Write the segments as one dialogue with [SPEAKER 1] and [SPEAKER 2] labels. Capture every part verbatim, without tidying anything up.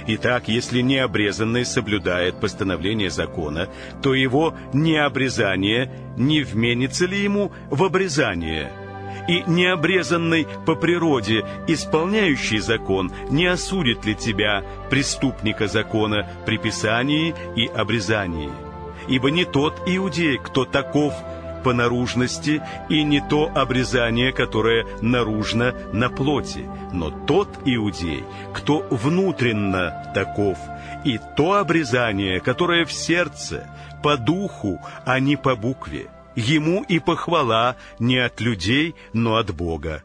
[SPEAKER 1] Итак, если необрезанный соблюдает постановление закона, то его необрезание не вменится ли ему в обрезание? И необрезанный по природе, исполняющий закон, не осудит ли тебя, преступника закона, при писании и обрезании? Ибо не тот иудей, кто таков по наружности, и не то обрезание, которое наружно на плоти, но тот иудей, кто внутренно таков, и то обрезание, которое в сердце, по духу, а не по букве. Ему и похвала не от людей, но от Бога.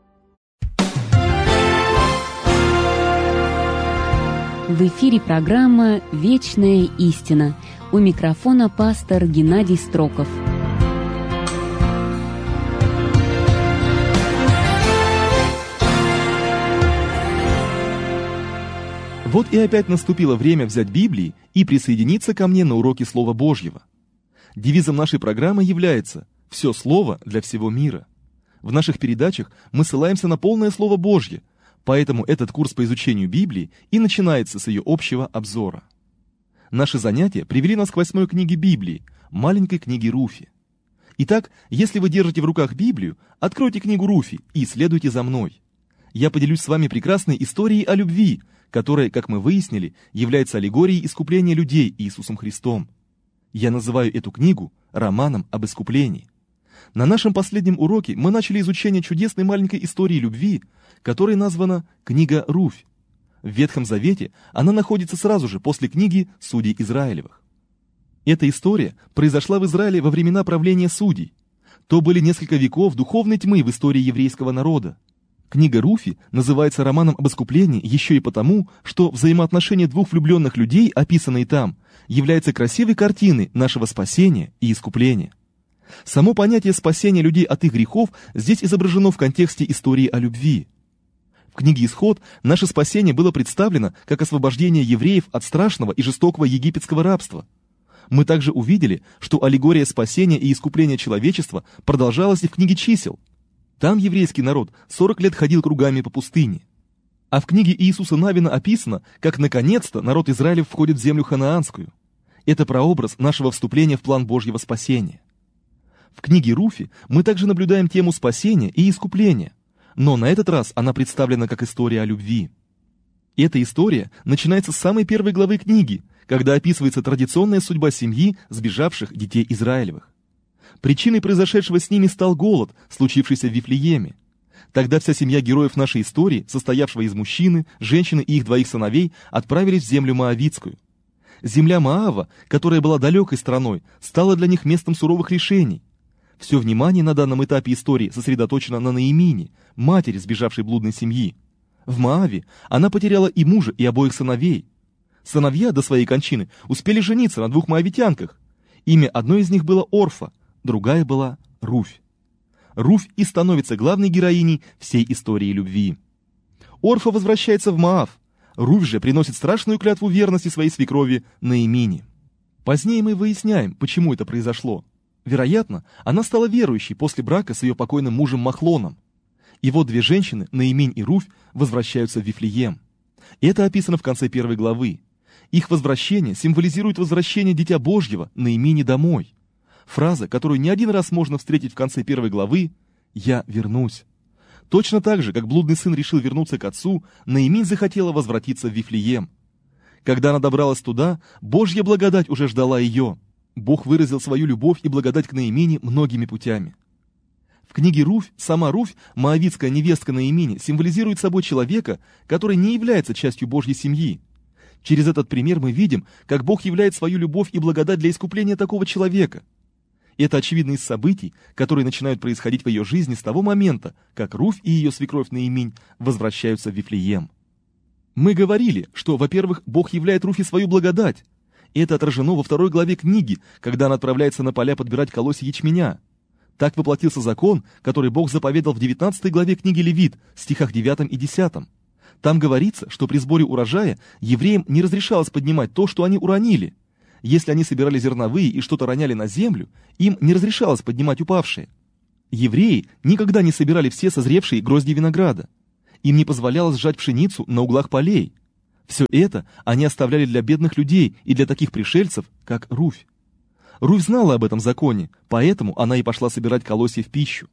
[SPEAKER 2] В эфире программа «Вечная истина». У микрофона пастор Геннадий Строков.
[SPEAKER 3] Вот и опять наступило время взять Библии и присоединиться ко мне на уроки Слова Божьего. Девизом нашей программы является «Все Слово для всего мира». В наших передачах мы ссылаемся на полное Слово Божье, поэтому этот курс по изучению Библии и начинается с ее общего обзора. Наши занятия привели нас к восьмой книге Библии, маленькой книге Руфи. Итак, если вы держите в руках Библию, откройте книгу Руфи и следуйте за мной. Я поделюсь с вами прекрасной историей о любви, которая, как мы выяснили, является аллегорией искупления людей Иисусом Христом. Я называю эту книгу романом об искуплении. На нашем последнем уроке мы начали изучение чудесной маленькой истории любви, которая названа «Книга Руфь». В Ветхом Завете она находится сразу же после книги «Судей Израилевых». Эта история произошла в Израиле во времена правления судей. То были несколько веков духовной тьмы в истории еврейского народа. Книга Руфи называется романом об искуплении еще и потому, что взаимоотношения двух влюбленных людей, описанные там, являются красивой картиной нашего спасения и искупления. Само понятие спасения людей от их грехов здесь изображено в контексте истории о любви. В книге «Исход» наше спасение было представлено как освобождение евреев от страшного и жестокого египетского рабства. Мы также увидели, что аллегория спасения и искупления человечества продолжалась и в книге «Чисел». Там еврейский народ сорок лет ходил кругами по пустыне. А в книге Иисуса Навина описано, как наконец-то народ Израилев входит в землю ханаанскую. Это прообраз нашего вступления в план Божьего спасения. В книге Руфи мы также наблюдаем тему спасения и искупления, но на этот раз она представлена как история о любви. Эта история начинается с самой первой главы книги, когда описывается традиционная судьба семьи сбежавших детей Израилевых. Причиной произошедшего с ними стал голод, случившийся в Вифлееме. Тогда вся семья героев нашей истории, состоявшего из мужчины, женщины и их двоих сыновей, отправились в землю Моавитскую. Земля Моава, которая была далекой страной, стала для них местом суровых лишений. Все внимание на данном этапе истории сосредоточено на Наимине, матери сбежавшей блудной семьи. В Моаве она потеряла и мужа, и обоих сыновей. Сыновья до своей кончины успели жениться на двух моавитянках. Имя одной из них было Орфа, другая была Руфь. Руфь и становится главной героиней всей истории любви. Орфа возвращается в Моав. Руфь же приносит страшную клятву верности своей свекрови Наимине. Позднее мы выясняем, почему это произошло. Вероятно, она стала верующей после брака с ее покойным мужем Махлоном. И вот две женщины, Наиминь и Руфь, возвращаются в Вифлеем. Это описано в конце первой главы. Их возвращение символизирует возвращение Дитя Божьего Наимине домой. Фраза, которую не один раз можно встретить в конце первой главы «Я вернусь». Точно так же, как блудный сын решил вернуться к отцу, Наиминь захотела возвратиться в Вифлеем. Когда она добралась туда, Божья благодать уже ждала ее. Бог выразил свою любовь и благодать к Наимине многими путями. В книге Руфь сама Руфь, моавитская невестка Наимине, символизирует собой человека, который не является частью Божьей семьи. Через этот пример мы видим, как Бог являет свою любовь и благодать для искупления такого человека. Это очевидно из событий, которые начинают происходить в ее жизни с того момента, как Руфь и ее свекровь Наиминь возвращаются в Вифлеем. Мы говорили, что, во-первых, Бог являет Руфи свою благодать. Это отражено во второй главе книги, когда она отправляется на поля подбирать колосья ячменя. Так воплотился закон, который Бог заповедал в девятнадцатой главе книги Левит, стихах девятом и десятом. Там говорится, что при сборе урожая евреям не разрешалось поднимать то, что они уронили. Если они собирали зерновые и что-то роняли на землю, им не разрешалось поднимать упавшие. Евреи никогда не собирали все созревшие грозди винограда. Им не позволялось сжать пшеницу на углах полей. Все это они оставляли для бедных людей и для таких пришельцев, как Руфь. Руфь знала об этом законе, поэтому она и пошла собирать колосья в пищу.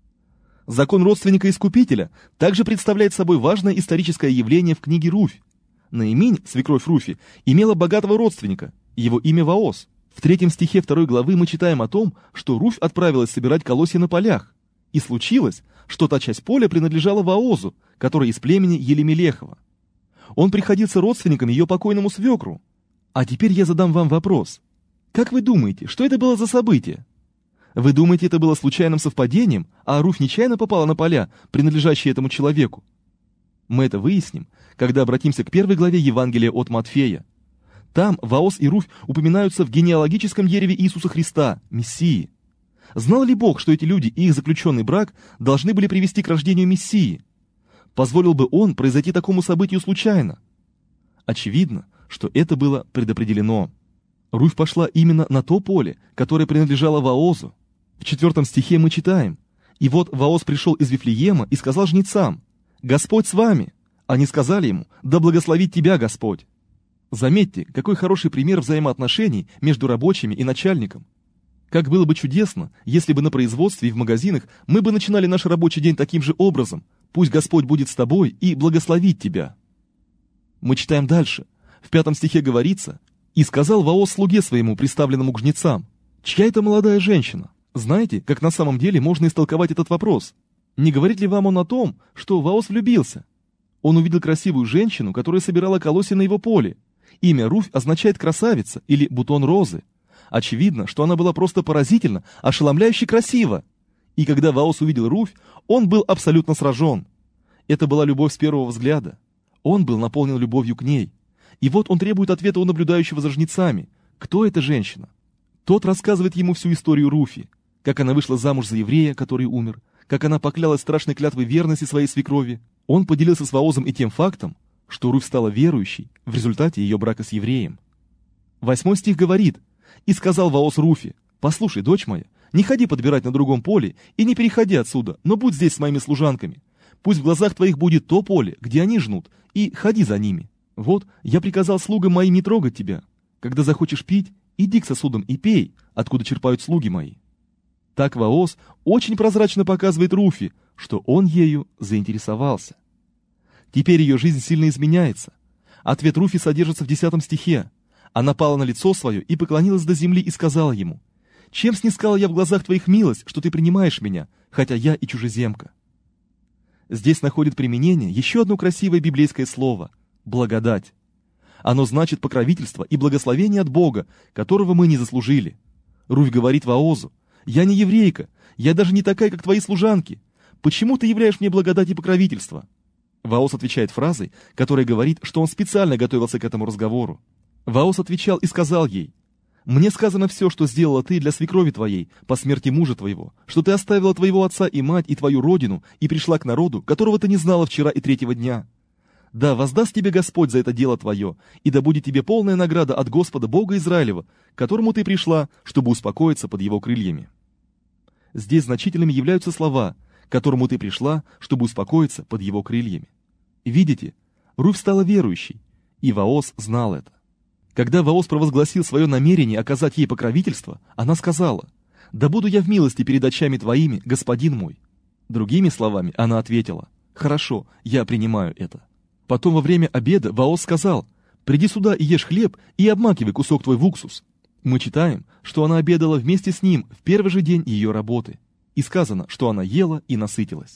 [SPEAKER 3] Закон родственника-искупителя также представляет собой важное историческое явление в книге Руфь. Наиминь, свекровь Руфи, имела богатого родственника, его имя Воос. В третьем стихе второй главы мы читаем о том, что Руфь отправилась собирать колосья на полях. И случилось, что та часть поля принадлежала Воозу, который из племени Елемелехова. Он приходился родственником ее покойному свекру. А теперь я задам вам вопрос. Как вы думаете, что это было за событие? Вы думаете, это было случайным совпадением, а Руфь нечаянно попала на поля, принадлежащие этому человеку? Мы это выясним, когда обратимся к первой главе Евангелия от Матфея. Там Воос и Руфь упоминаются в генеалогическом дереве Иисуса Христа, Мессии. Знал ли Бог, что эти люди и их заключенный брак должны были привести к рождению Мессии? Позволил бы Он произойти такому событию случайно? Очевидно, что это было предопределено. Руфь пошла именно на то поле, которое принадлежало Воозу. В четвертом стихе мы читаем: «И вот Воос пришел из Вифлеема и сказал жнецам: Господь с вами!» Они сказали ему: «Да благословит тебя Господь!» Заметьте, какой хороший пример взаимоотношений между рабочими и начальником. Как было бы чудесно, если бы на производстве и в магазинах мы бы начинали наш рабочий день таким же образом: «Пусть Господь будет с тобой и благословит тебя». Мы читаем дальше. В пятом стихе говорится: «И сказал Воос слуге своему, приставленному к жнецам: чья это молодая женщина?» Знаете, как на самом деле можно истолковать этот вопрос? Не говорит ли вам он о том, что Воос влюбился? Он увидел красивую женщину, которая собирала колосья на его поле. Имя Руфь означает «красавица» или «бутон розы». Очевидно, что она была просто поразительно, ошеломляюще красива. И когда Воос увидел Руфь, он был абсолютно сражен. Это была любовь с первого взгляда. Он был наполнен любовью к ней. И вот он требует ответа у наблюдающего за жнецами. Кто эта женщина? Тот рассказывает ему всю историю Руфи, как она вышла замуж за еврея, который умер, как она поклялась страшной клятвой верности своей свекрови. Он поделился с Воозом и тем фактом, что Руфь стала верующей в результате ее брака с евреем. Восьмой стих говорит: «И сказал Воос Руфи: послушай, дочь моя, не ходи подбирать на другом поле и не переходи отсюда, но будь здесь с моими служанками. Пусть в глазах твоих будет то поле, где они жнут, и ходи за ними. Вот, я приказал слугам моим не трогать тебя. Когда захочешь пить, иди к сосудам и пей, откуда черпают слуги мои». Так Воос очень прозрачно показывает Руфи, что он ею заинтересовался. Теперь ее жизнь сильно изменяется. Ответ Руфи содержится в десятом стихе. Она пала на лицо свое и поклонилась до земли и сказала ему: «Чем снискала я в глазах твоих милость, что ты принимаешь меня, хотя я и чужеземка?» Здесь находит применение еще одно красивое библейское слово – благодать. Оно значит покровительство и благословение от Бога, которого мы не заслужили. Руфь говорит Воозу: «Я не еврейка, я даже не такая, как твои служанки. Почему ты являешь мне благодать и покровительство?» Воос отвечает фразой, которая говорит, что он специально готовился к этому разговору. Воос отвечал и сказал ей: «Мне сказано все, что сделала ты для свекрови твоей по смерти мужа твоего, что ты оставила твоего отца и мать и твою родину и пришла к народу, которого ты не знала вчера и третьего дня. Да, воздаст тебе Господь за это дело твое, и да будет тебе полная награда от Господа Бога Израилева, к которому ты пришла, чтобы успокоиться под его крыльями». Здесь значительными являются слова: «к которому ты пришла, чтобы успокоиться под его крыльями». Видите, Руфь стала верующей, и Воос знал это. Когда Воос провозгласил свое намерение оказать ей покровительство, она сказала: «Да буду я в милости перед очами твоими, господин мой». Другими словами, она ответила: «Хорошо, я принимаю это». Потом во время обеда Воос сказал: «Приди сюда и ешь хлеб, и обмакивай кусок твой в уксус». Мы читаем, что она обедала вместе с ним в первый же день ее работы. И сказано, что она ела и насытилась.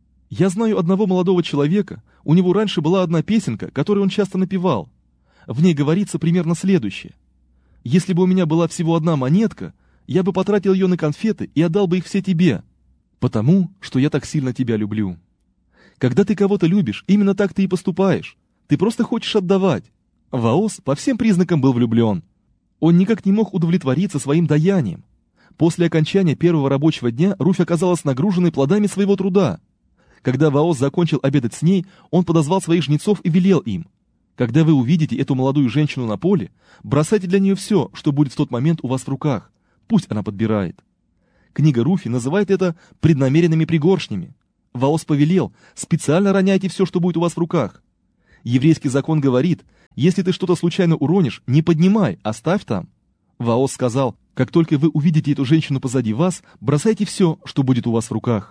[SPEAKER 3] Я знаю одного молодого человека, у него раньше была одна песенка, которую он часто напевал. В ней говорится примерно следующее: «Если бы у меня была всего одна монетка, я бы потратил ее на конфеты и отдал бы их все тебе, потому что я так сильно тебя люблю». Когда ты кого-то любишь, именно так ты и поступаешь. Ты просто хочешь отдавать. Воос по всем признакам был влюблен. Он никак не мог удовлетвориться своим даянием. После окончания первого рабочего дня Руфь оказалась нагруженной плодами своего труда. Когда Воос закончил обедать с ней, он подозвал своих жнецов и велел им: «Когда вы увидите эту молодую женщину на поле, бросайте для нее все, что будет в тот момент у вас в руках. Пусть она подбирает». Книга Руфи называет это преднамеренными пригоршнями. Воос повелел: «Специально роняйте все, что будет у вас в руках». Еврейский закон говорит, если ты что-то случайно уронишь, не поднимай, оставь там. Ваос сказал, как только вы увидите эту женщину позади вас, бросайте все, что будет у вас в руках.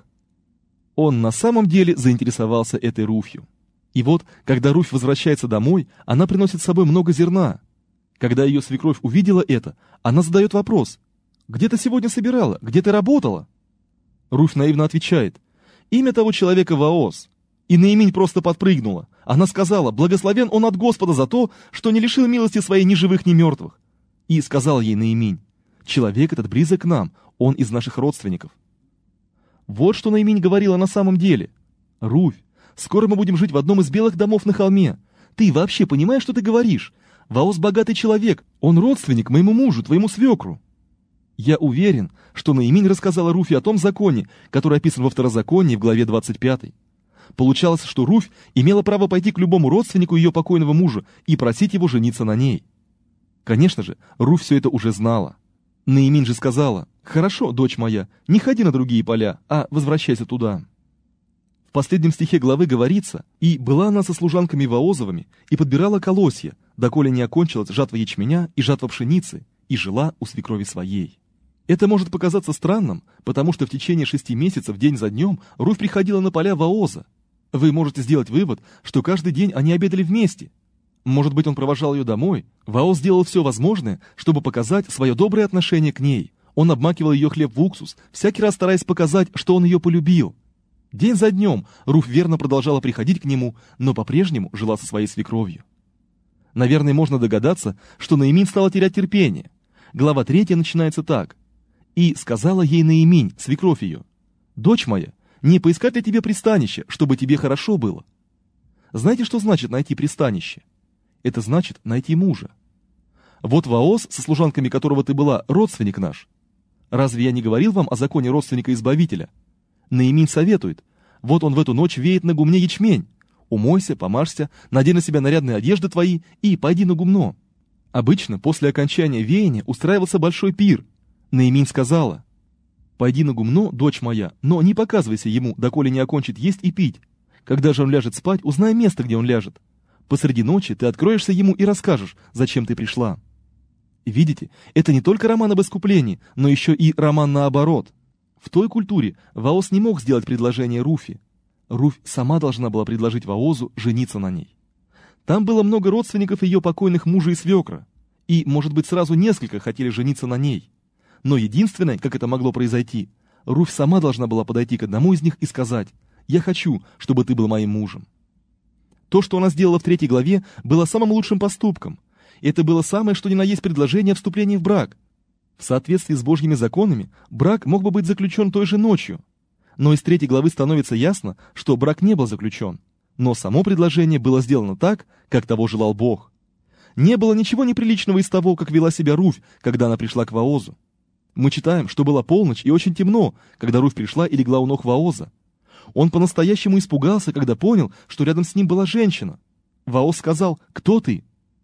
[SPEAKER 3] Он на самом деле заинтересовался этой Руфью. И вот, когда Руфь возвращается домой, она приносит с собой много зерна. Когда ее свекровь увидела это, она задает вопрос: «Где ты сегодня собирала? Где ты работала?» Руфь наивно отвечает: «Имя того человека Ваос». И Наиминь просто подпрыгнула. Она сказала: «Благословен он от Господа за то, что не лишил милости своей ни живых, ни мертвых». И сказал ей Наиминь: «Человек этот близок к нам, он из наших родственников». Вот что Наиминь говорила на самом деле: «Руфь, скоро мы будем жить в одном из белых домов на холме. Ты вообще понимаешь, что ты говоришь? Ваос богатый человек, он родственник моему мужу, твоему свекру». Я уверен, что Наиминь рассказала Руфи о том законе, который описан во Второзаконии в главе двадцать пятой. Получалось, что Руфь имела право пойти к любому родственнику ее покойного мужа и просить его жениться на ней. Конечно же, Руфь все это уже знала. Наиминь же сказала: «Хорошо, дочь моя, не ходи на другие поля, а возвращайся туда». В последнем стихе главы говорится: «И была она со служанками Ваозовыми, и подбирала колосья, доколе не окончилась жатва ячменя и жатва пшеницы, и жила у свекрови своей». Это может показаться странным, потому что в течение шести месяцев день за днем Руфь приходила на поля Ваоза. Вы можете сделать вывод, что каждый день они обедали вместе. Может быть, он провожал ее домой. Ваоз сделал все возможное, чтобы показать свое доброе отношение к ней. Он обмакивал ее хлеб в уксус, всякий раз стараясь показать, что он ее полюбил. День за днем Руфь верно продолжала приходить к нему, но по-прежнему жила со своей свекровью. Наверное, можно догадаться, что Наиминь стала терять терпение. Глава третья начинается так: «И сказала ей Наиминь, свекровь ее: дочь моя, не поискать ли тебе пристанище, чтобы тебе хорошо было?» Знаете, что значит найти пристанище? Это значит найти мужа. Вот Ваос, со служанками которого ты была, родственник наш. Разве я не говорил вам о законе родственника-избавителя? Наиминь советует: вот он в эту ночь веет на гумне ячмень. Умойся, помажься, надень на себя нарядные одежды твои и пойди на гумно. Обычно после окончания веяния устраивался большой пир. Наиминь сказала: пойди на гумно, дочь моя, но не показывайся ему, доколе не окончит есть и пить. Когда же он ляжет спать, узнай место, где он ляжет. Посреди ночи ты откроешься ему и расскажешь, зачем ты пришла. Видите, это не только роман об искуплении, но еще и роман наоборот. В той культуре Ваос не мог сделать предложение Руфи. Руфь сама должна была предложить Ваозу жениться на ней. Там было много родственников ее покойных мужа и свекра, и, может быть, сразу несколько хотели жениться на ней. Но единственное, как это могло произойти, Руфь сама должна была подойти к одному из них и сказать: «Я хочу, чтобы ты был моим мужем». То, что она сделала в третьей главе, было самым лучшим поступком. Это было самое, что ни на есть предложение о вступлении в брак. В соответствии с Божьими законами, брак мог бы быть заключен той же ночью. Но из третьей главы становится ясно, что брак не был заключен. Но само предложение было сделано так, как того желал Бог. Не было ничего неприличного из того, как вела себя Руфь, когда она пришла к Ваозу. Мы читаем, что была полночь и очень темно, когда Руфь пришла и легла у ног Ваоза. Он по-настоящему испугался, когда понял, что рядом с ним была женщина. Ваоз сказал: «Кто ты?»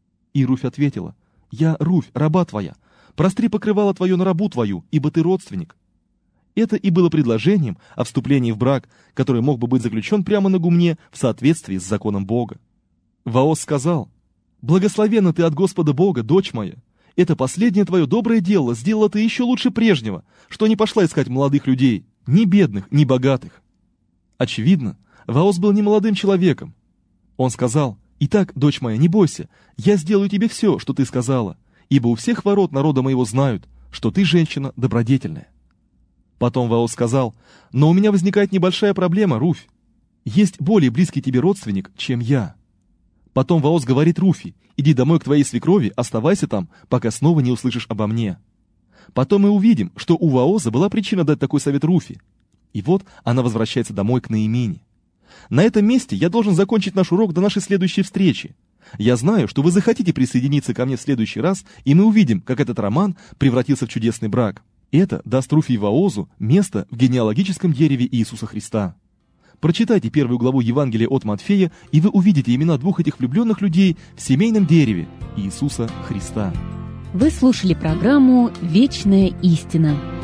[SPEAKER 3] И Руфь ответила: «Я Руфь, раба твоя. Простри покрывало твое на рабу твою, ибо ты родственник». Это и было предложением о вступлении в брак, который мог бы быть заключен прямо на гумне в соответствии с законом Бога. Ваоз сказал: «Благословенна ты от Господа Бога, дочь моя. Это последнее твое доброе дело сделала ты еще лучше прежнего, что не пошла искать молодых людей, ни бедных, ни богатых». Очевидно, Ваос был не молодым человеком. Он сказал: «Итак, дочь моя, не бойся, я сделаю тебе все, что ты сказала, ибо у всех ворот народа моего знают, что ты женщина добродетельная». Потом Ваос сказал: «Но у меня возникает небольшая проблема, Руфь. Есть более близкий тебе родственник, чем я». Потом Ваос говорит Руфи: «Иди домой к твоей свекрови, оставайся там, пока снова не услышишь обо мне». Потом мы увидим, что у Ваоза была причина дать такой совет Руфи. И вот она возвращается домой к Наимине. На этом месте я должен закончить наш урок до нашей следующей встречи. Я знаю, что вы захотите присоединиться ко мне в следующий раз, и мы увидим, как этот роман превратился в чудесный брак. Это даст Руфи и Ваозу место в генеалогическом дереве Иисуса Христа. Прочитайте первую главу Евангелия от Матфея, и вы увидите имена двух этих влюбленных людей в семейном дереве Иисуса Христа.
[SPEAKER 2] Вы слушали программу «Вечная истина».